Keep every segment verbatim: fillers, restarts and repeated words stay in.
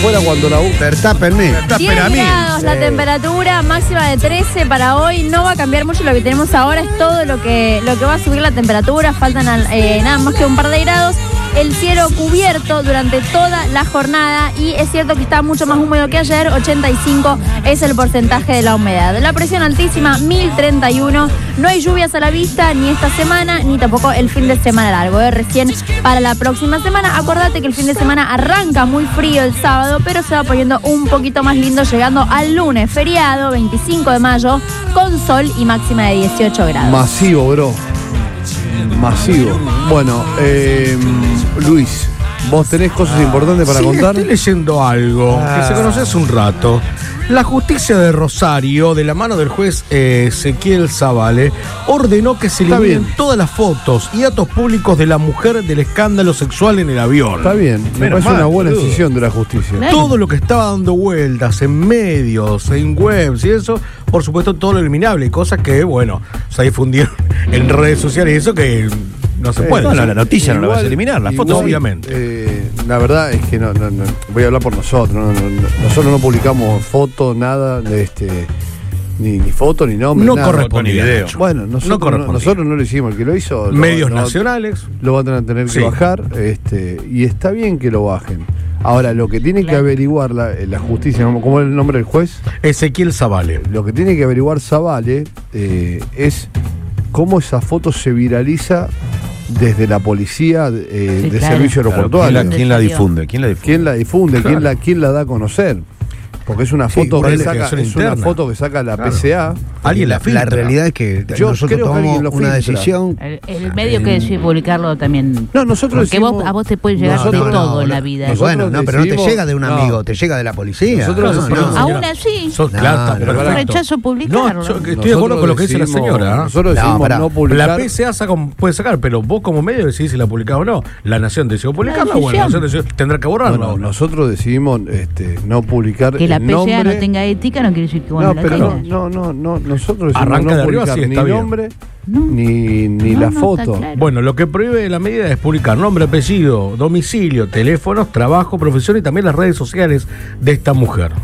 afuera cuando la... Vertápenme. diez grados la temperatura, máxima de trece para hoy. No va a cambiar mucho lo que tenemos ahora, es todo lo que, lo que va a subir la temperatura. Faltan eh, nada más que un par de grados. El cielo cubierto durante toda la jornada y es cierto que está mucho más húmedo que ayer, ochenta y cinco es el porcentaje de la humedad. La presión altísima, mil treinta y uno. No hay lluvias a la vista ni esta semana ni tampoco el fin de semana largo. ¿eh? Recién para la próxima semana. Acordate que el fin de semana arranca muy frío el sábado, pero se va poniendo un poquito más lindo llegando al lunes, feriado, veinticinco de mayo, con sol y máxima de dieciocho grados. Masivo, bro. Masivo. Bueno, eh, Luis, ¿vos tenés cosas ah, importantes para sí, contar? Estoy leyendo algo ah. que se conoció hace un rato. La justicia de Rosario, de la mano del juez eh, Ezequiel Zavale, ordenó que se eliminen todas las fotos y datos públicos de la mujer del escándalo sexual en el avión. Está bien, me parece mal, una buena boludo. decisión de la justicia. Claro. Todo lo que estaba dando vueltas en medios, en webs y eso, por supuesto todo lo eliminable, cosas que, bueno, se difundieron en redes sociales y eso que... No se puede. Eh, no, la noticia igual, no la vas a eliminar, las igual, fotos obviamente. Eh, la verdad es que no, no, no, voy a hablar por nosotros. No, no, no, nosotros no publicamos fotos, nada, de este, ni, ni foto, ni nombre. No nada. correspondía. Video. Bueno, nosotros no, no, nosotros no lo hicimos. El que lo hizo. Medios lo, nacionales. Lo van a tener que sí. bajar. Este, y está bien que lo bajen. Ahora, lo que tiene claro. que averiguar la, la justicia, ¿cómo es el nombre del juez? Ezequiel Zavale. Lo que tiene que averiguar Zavale eh, es cómo esa foto se viraliza desde la policía eh, sí, de claro. servicio aeroportuario. ¿Quién la, quién la difunde? ¿Quién la difunde? ¿Quién la difunde? Claro. ¿Quién la, quién la da a conocer? Porque es una Sí, foto que saca, investigación es interna. una foto que saca la Claro. P C A. Alguien la La filtra. realidad es que Yo nosotros creo que tomamos alguien lo una filtra. decisión. El, el medio que decide publicarlo también. No, nosotros Porque decimos, vos, a vos te puede llegar nosotros, de no, todo no, en la vida. nosotros Bueno, no, pero no te decimos, llega de un no. amigo, te llega de la policía. Nosotros no, decimos- no. Aún así, Sos, No, claro, no, pero no, correcto. rechazo publicarlo. No, yo estoy de acuerdo con lo que dice la decimos- señora. ¿eh? Nosotros No, decimos pará. no, publicar. La P C A saca, puede sacar, pero vos como medio decidís si la publicás o no. La Nación decidió publicarla, bueno, la Nación decidió, tendrá que borrarla. Bueno, ahora. nosotros decidimos este, no publicar Que la el P C A nombre. no tenga ética no quiere decir que vos No, no la pero no, tengas. no, no, no, nosotros decimos Arranca no de arriba, publicar sí, ni está bien. nombre No. ni, ni No, la no, foto. está claro. Bueno, lo que prohíbe la medida es publicar nombre, apellido, domicilio, teléfonos, trabajo, profesión y también las redes sociales de esta mujer.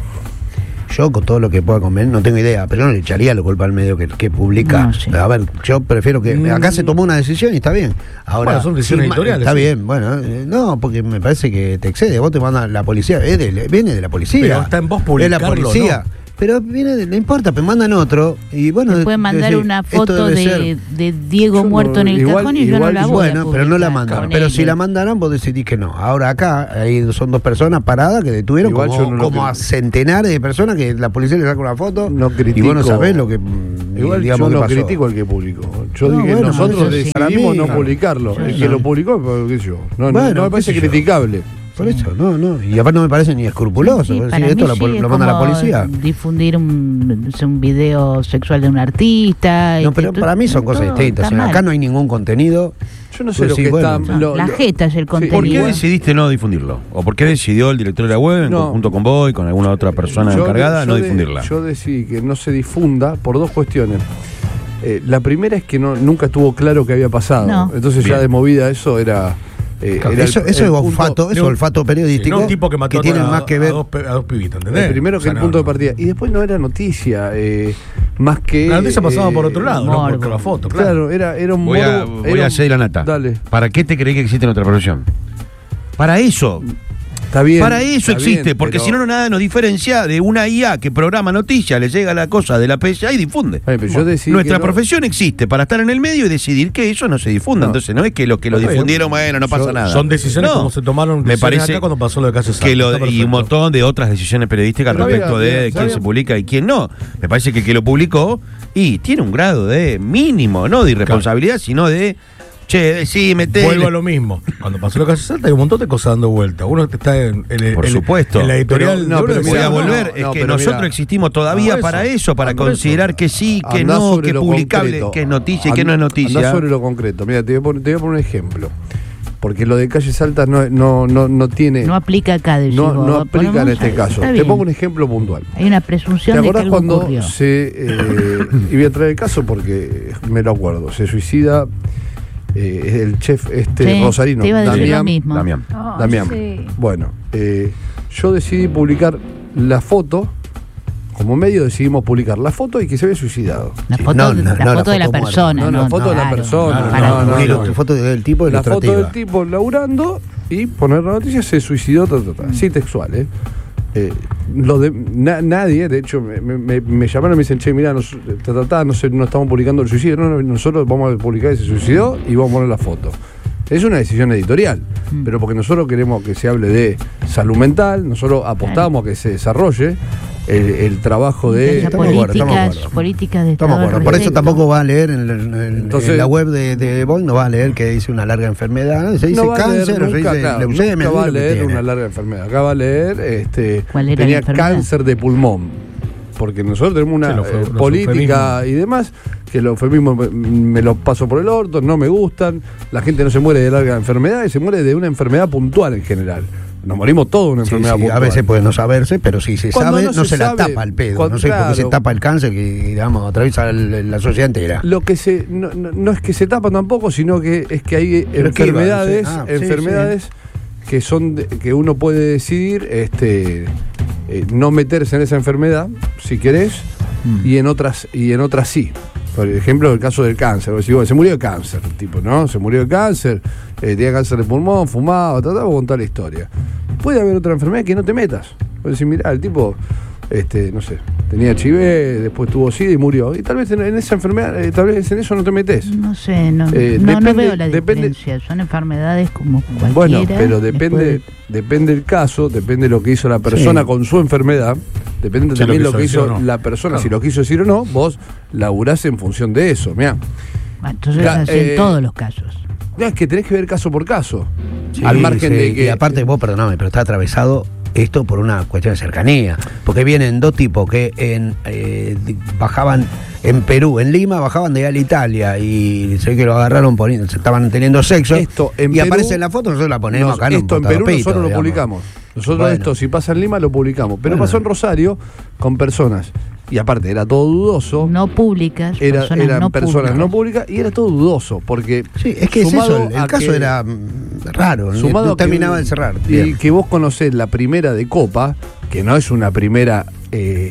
Yo con todo lo que pueda comer no tengo idea, pero no le echaría la culpa al medio que, que publica. No, sí. A ver, yo prefiero que... Mm. Acá se tomó una decisión y está bien. Ahora, Bueno, son decisiones sí, ma- editoriales, Está sí. bien, bueno. eh, no, porque me parece que te excede. Vos te mandas la policía, es de- viene de la policía. Pero está en vos Es publicarlo, la policía. ¿no? Pero viene, de- no importa, me mandan otro y bueno... Te pueden mandar decir, una esto foto debe de, ser- de Diego Yo no- muerto en el igual- cajón y yo no igual- la voy a Bueno, pero no la publicar mandan. con Pero si ellos. la mandaron, vos decidís que no. Ahora acá ahí son dos personas paradas que detuvieron Igual como, yo no lo como creo. a centenares de personas que la policía le saca una foto No y critico. vos no sabés lo que mm, Igual digamos yo que no pasó. critico al que publicó. Yo No, dije bueno, nosotros eso sí. decidimos Para mí, no claro. publicarlo. Yo El sí. que lo publicó, pues, qué sé yo. No, no- Bueno, no me qué parece sé yo. criticable. Por eso, no, no. Y aparte no me parece ni escrupuloso. Sí, decir, para esto mí lo, sí, lo es manda la como policía. difundir un, un video sexual de un artista. No, y pero que para mí son todo cosas distintas. está O sea, mal. acá no hay ningún contenido. Yo no sé Pues lo sí, que bueno. está. No, lo- la lo- jeta es el contenido. ¿Por qué Igual- decidiste no difundirlo? ¿O por qué decidió el director de la web, en No. conjunto con vos y con alguna otra persona yo- encargada, yo no de- difundirla? Yo decidí que no se difunda por dos cuestiones. Eh, la primera es que no, nunca estuvo claro qué había pasado. No. Entonces Bien. ya de movida eso era. eh, Claro, era eso, el- eso el es punto- olfato, eso es de un- olfato periodístico. No un tipo que mató tiene a, más que a ver. dos, pe- a dos pibitas, ¿entendés? El primero O que sea, el no, punto de no. partida. Y después no era noticia. eh, más que. La noticia pasaba eh, por otro lado, no por, morbo. por la foto, claro. Claro, era, era un Voy a, morbo, voy era a un- hacer la nata. Dale. ¿Para qué te crees que existe en otra profesión? Para eso. Está bien. Para eso está existe, bien, porque pero- si no, nada nos diferencia de una I A que programa noticias, le llega la cosa de la P S A y difunde. Ay, pero yo decidí Nuestra que no- profesión existe para estar en el medio y decidir que eso no se difunda. No. Entonces no es que los que lo Está bien. difundieron, bueno, no pasa Yo- nada. Son decisiones No. como se tomaron Me decisiones parece acá cuando pasó lo de Calle Salta. que lo, Está y un perfecto. montón de otras decisiones periodísticas Está respecto bien, de bien, está quién bien. se publica y quién no. Me parece que el que lo publicó y tiene un grado de mínimo, no de irresponsabilidad, sino de che, sí, meté. Vuelvo a lo mismo. Cuando pasó lo que Calle Salta hay un montón de cosas dando vuelta. Uno que está en, en- Por en- supuesto. en la editorial. Pero- no, de uno pero decía, Voy a mira, volver, no, es no, que pero nosotros mira. existimos todavía Ah, para eso, eso, para ah, por considerar eso. que sí, que Andá no, sobre que es lo publicable, concreto. que es noticia y que no es Andá noticia. sobre lo concreto. Mira, te voy a poner, te voy a poner un ejemplo. Porque lo de Calle Salta no, no, no, no tiene. No aplica acá, decís no, vos. no aplica en Ponemos este ahí. caso. Está Te bien. pongo un ejemplo puntual. Hay una ¿Te presunción de que acordás algo cuando ocurrió. se. Eh, y voy a traer el caso porque me lo acuerdo. Se suicida eh, el chef este Sí, rosarino, te iba a decir Damián. lo mismo. Damián. Oh, Damián. sí. Bueno, eh, yo decidí publicar la foto. Como medio decidimos publicar la foto y que se había suicidado. La Sí. foto, no, la no, foto no, la de la foto persona. No, No, la foto no, de la claro. persona. Claro, Para- no, no, la no. foto del tipo La foto ilustrativa. del tipo laburando y poner la noticia, se suicidó, ta, ta, ta. Sí, textual, ¿eh? Eh, lo de, na- nadie, de hecho, me, me, me llamaron y me dicen, che, mira, nos, ta, ta, ta, no, sé, no estamos publicando el suicidio, no, no, nosotros vamos a publicar ese suicidio y vamos a poner la foto. Es una decisión editorial, Mm. pero porque nosotros queremos que se hable de salud mental, nosotros apostamos a que se desarrolle el, el trabajo de... Esas Estamos de acuerdo, estamos de políticas, acuerdo. políticas de Estamos de Estado acuerdo. Por eso respecto. tampoco va a leer en, la- en- en Entonces- la web de, de Boeing, no va a leer que dice una larga enfermedad. Se dice no va a leer cáncer, o se nunca, dice claro, leucemia. nunca va a lo que leer tiene. una larga enfermedad. Acá va a leer, este, ¿Cuál era la tenía enfermedad? cáncer de pulmón. Porque nosotros tenemos una Sí, los euf- eh, los política y demás, que los eufemismos me, me los paso por el orto, no me gustan. La gente no se muere de larga enfermedad y se muere de una enfermedad puntual en general. Nos morimos todos de una Sí, enfermedad sí, puntual. a veces puede no saberse, pero si se Cuando sabe, no no, se se, sabe, la tapa el pedo. cuando- no sé por qué se claro. tapa el cáncer que, digamos, atraviesa el- la sociedad entera. Lo que se no, no- no es que se tapan tampoco, sino que es que hay Pero ¿qué iba? enfermedades, Sí. Ah, sí, enfermedades que son de- que uno puede decidir este eh, no meterse en esa enfermedad, si querés, y en otras y en otras sí. Por ejemplo, el caso del cáncer. Vos decís, bueno, se murió de cáncer, el tipo, ¿no? Se murió de cáncer, eh, tenía cáncer de pulmón, fumaba, trataba de contar la historia. Puede haber otra enfermedad que no te metas. Puedes decir, mirá, el tipo, este, no sé, tenía H I V, después tuvo SIDA y murió. Y tal vez en, en esa enfermedad, eh, tal vez en eso no te metes. No sé, no, Eh, no, no depende- veo la depende- diferencia. Son enfermedades como cualquiera. Bueno, pero depende, Después- depende del caso, depende de lo que hizo la persona Sí. con su enfermedad, depende Si lo también lo quiso que decir hizo o no. la persona, Claro. si lo quiso decir o no, vos laburás en función de eso, mirá. Ah, entonces Ya, así eh, en todos los casos. No, es que tenés que ver caso por caso. Sí, al margen sí. de que. Y aparte, vos, perdóname, pero está atravesado esto por una cuestión de cercanía. Porque vienen dos tipos que en eh, di- bajaban en Perú, en Lima, bajaban de a Italia y se ve que lo agarraron poniendo, se estaban teniendo sexo. Esto en y Perú- aparece en la foto, nosotros la ponemos Nos- acá en un esto en Perú potapito, nosotros lo digamos. publicamos. Nosotros Bueno. esto, si pasa en Lima, lo publicamos. Pero Bueno. pasó en Rosario con personas. Y aparte, era todo dudoso. No públicas, Era, personas eran no personas públicas. no públicas y era todo dudoso. Porque. Sí, es que es sumado eso, el, el a caso que- era mm, raro, Sumado no a que- terminaba de cerrar. Y Bien. que vos conocés la primera de Copa, que no es una primera. eh,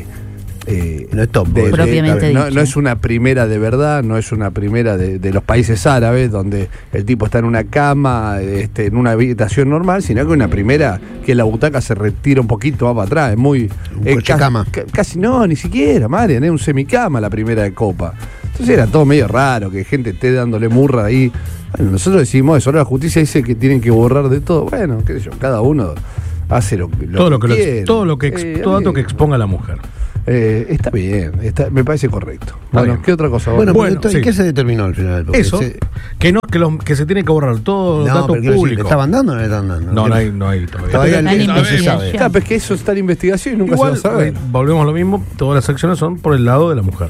eh, No es top, de- de- propiamente no, dicho. no es una primera de verdad, no es una primera de, de los países árabes, donde el tipo está en una cama, este, en una habitación normal, sino que una primera que la butaca se retira un poquito, va para atrás, es muy. Un es coche ca- cama. ca- Casi no, ni siquiera, Marian, es un semicama la primera de Copa. Entonces era todo medio raro, que gente esté dándole murra ahí. Bueno, nosotros decimos eso, ahora la justicia dice que tienen que borrar de todo. Bueno, qué sé yo, cada uno hace lo, lo todo lo que lo quiere. ex- todo lo que ex- Eh, todo a dato mí- que exponga a la mujer. eh, está bien, está, me parece correcto. Está Bueno, bien. ¿qué otra cosa? Bueno, Bueno, pero, sí. ¿qué se determinó al final? Porque Eso, se- que no que, los- que se tiene que borrar todo no, dato pero quiero decir, ¿le público. estaban dando o no le estaban dando? No, no hay, no hay todavía. Todavía Está en no se investigación. sabe. Claro, pero es que eso está en investigación y nunca Igual, se va a saber. eh, volvemos a lo mismo, todas las acciones son por el lado de la mujer.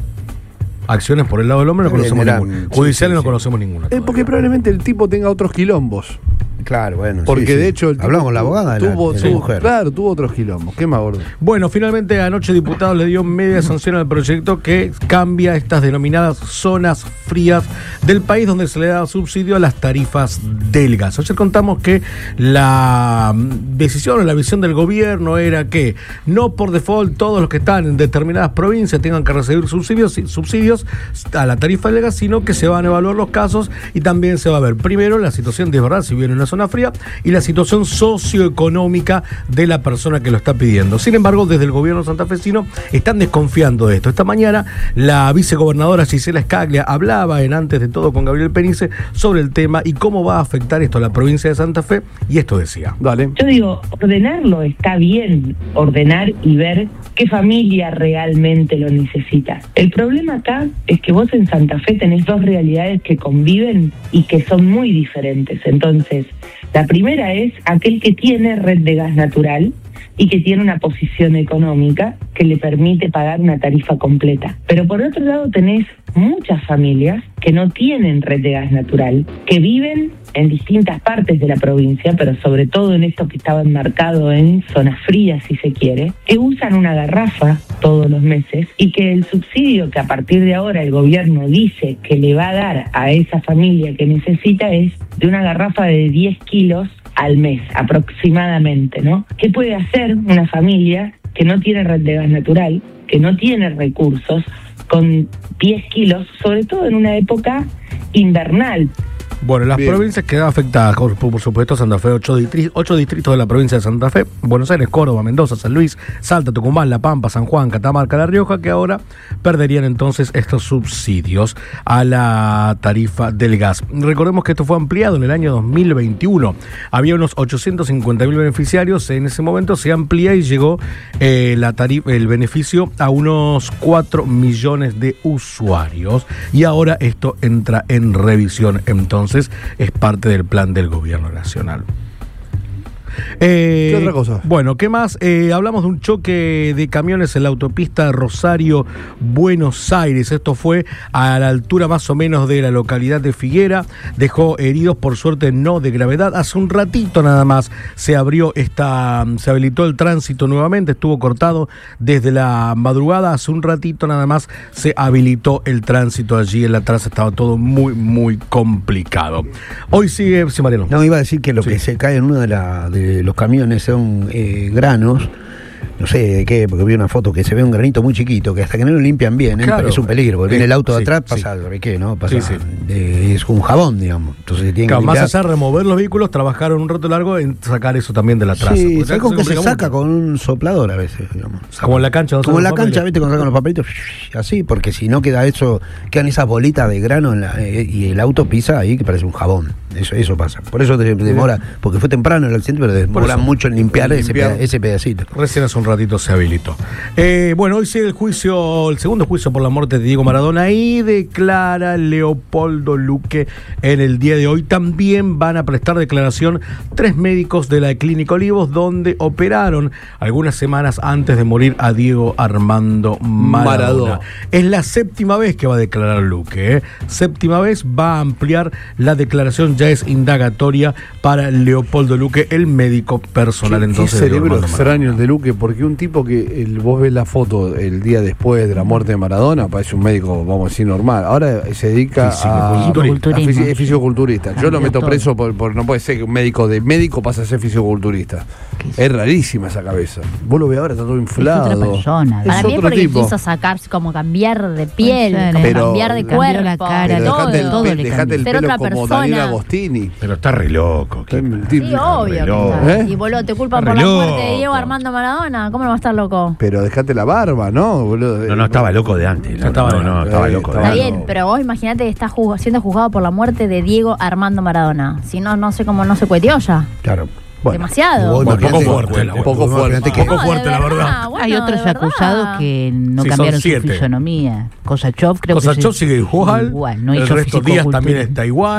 Acciones por el lado del hombre no Está bien, conocemos eran- ninguna. sí, Judiciales sí, no sí. conocemos ninguna. Eh, porque todavía. probablemente el tipo tenga otros quilombos. Claro, bueno. Porque sí, sí. de hecho el tipo Hablamos con la abogada de la, tuvo, de la tuvo- mujer. Claro, tuvo otros quilombos. ¿Qué más, gordo? Bueno, finalmente anoche diputados le dio media sanción al proyecto que cambia estas denominadas zonas frías del país donde se le da subsidio a las tarifas del gas. Ayer contamos que la mm, decisión o la visión del gobierno era que no por default todos los que están en determinadas provincias tengan que recibir subsidios, subsidios a la tarifa del gas, sino que se van a evaluar los casos y también se va a ver primero la situación de verdad si viene en una zona fría y la situación socioeconómica de la persona que lo está pidiendo. Sin embargo, desde el gobierno santafesino están desconfiando de esto. Esta mañana la vicegobernadora Gisela Scaglia hablaba en Antes de Todo con Gabriel Penice sobre el tema y cómo va a afectar esto a la provincia de Santa Fe, y esto decía. Dale. Yo digo, ordenarlo está bien, ordenar y ver qué familia realmente lo necesita. El problema acá es que vos en Santa Fe tenés dos realidades que conviven y que son muy diferentes. Entonces, la primera es aquel que tiene red de gas natural y que tiene una posición económica que le permite pagar una tarifa completa. Pero por otro lado tenés muchas familias que no tienen red de gas natural, que viven en distintas partes de la provincia, pero sobre todo en esto que estaba enmarcado en zonas frías, si se quiere, que usan una garrafa todos los meses y que el subsidio que a partir de ahora el gobierno dice que le va a dar a esa familia que necesita es de una garrafa de diez kilos al mes aproximadamente, ¿no? ¿Qué puede hacer una familia que no tiene red de gas natural, que no tiene recursos, con diez kilos, sobre todo en una época invernal? Bueno, las Bien. provincias quedan afectadas, por, por supuesto, Santa Fe, ocho, distri- ocho distritos de la provincia de Santa Fe, Buenos Aires, Córdoba, Mendoza, San Luis, Salta, Tucumán, La Pampa, San Juan, Catamarca, La Rioja, que ahora perderían entonces estos subsidios a la tarifa del gas. Recordemos que esto fue ampliado en el año dos mil veintiuno. Había unos ochocientos cincuenta mil beneficiarios, en ese momento se amplía y llegó eh, la tarifa, el beneficio a unos cuatro millones de usuarios. Y ahora esto entra en revisión, entonces es parte del plan del gobierno nacional. Eh, ¿Qué otra cosa? Bueno, ¿qué más? Eh, hablamos de un choque de camiones en la autopista Rosario-Buenos Aires. Esto fue a la altura más o menos de la localidad de Figuera. Dejó heridos, por suerte no de gravedad. Hace un ratito nada más se abrió esta, se habilitó el tránsito nuevamente. Estuvo cortado desde la madrugada. Hace un ratito nada más se habilitó el tránsito allí en la traza. Estaba todo muy, muy complicado. Hoy sigue, sí, Mariano. No, iba a decir que lo Sí. que se cae en uno de, la, de los camiones son eh, granos, no sé de qué, porque vi una foto que se ve un granito muy chiquito, que hasta que no lo limpian bien, ¿eh? Claro. Es un peligro, porque Eh, viene el auto de sí, atrás, sí. pasa algo, ¿qué? ¿No? Pasa, Sí, sí. de- es un jabón, digamos. Entonces tienen Claro, que más limpiar. allá de remover los vehículos, trabajaron un rato largo en sacar eso también de la traza. Sí, Porque ¿sabes con qué se complica saca? mucho. Con un soplador a veces, digamos. Como en la cancha, ¿no? Como en la Sacan los cancha, papeles. ¿viste? Cuando sacan los papelitos, así, porque si no queda eso, quedan esas bolitas de grano en la- eh, y el auto pisa ahí que parece un jabón. Eso, eso pasa. Por eso te- demora, porque fue temprano el accidente, pero demora eso. mucho en limpiar, En ese, limpiar. peda- ese pedacito. Recién hace un ratito se habilitó. Eh, bueno, hoy sigue el juicio, el segundo juicio por la muerte de Diego Maradona y declara Leopoldo Luque en el día de hoy. También van a prestar declaración tres médicos de la Clínica Olivos, donde operaron algunas semanas antes de morir a Diego Armando Maradona. Maradona. Es la séptima vez que va a declarar Luque. ¿eh? Séptima vez, va a ampliar la declaración, ya es indagatoria para Leopoldo Luque, el médico personal ¿Qué, entonces qué de Diego cerebro Armando extraño Maradona. el de Luque, porque un tipo que el, vos ves la foto el día después de la muerte de Maradona, parece un médico, vamos a decir, normal. Ahora se dedica a, Fisicoculturismo. a fisi- es fisioculturista. Yo lo Cambió meto todo. preso por, por- no puede ser que un médico de médico pase a ser fisioculturista. Es rarísima esa cabeza. Vos lo ves ahora, está todo inflado. otra persona. Es Para mí es otro porque tipo. quiso sacarse, como cambiar de piel, Puede ser, como pero- cambiar de Cambió cuerpo. la cara, Pero todo. dejate el, todo pe- le dejate el Ser pelo otra como persona. Daniel Agostini. Pero está re loco. Está el tipo- Sí, obvio. que reloj. está. ¿Eh? Y boludo, te culpan Está por re la muerte de loco. Diego Armando Maradona. ¿Cómo no va a estar loco? Pero dejate la barba, ¿no, boludo? No, no, estaba loco de antes. Ya No, estaba no, no, loco. estaba Eh, loco. de estaba Está antes. bien, pero vos imaginate que está juzg- siendo juzgado por la muerte de Diego Armando Maradona. Si no, no sé cómo no se cueteó ya. Claro. Bueno, Demasiado. Vos Un poco imaginate- fuerte, la un poco vos fuerte. imaginate que- Un poco No, de fuerte, la verdad. bueno, Hay de otros verdad. acusados que no Sí, son cambiaron su siete. fisonomía. Kosachov creo que Kosachov se- sigue igual, igual, no el hizo resto Díaz también fisicoculturismo. está igual.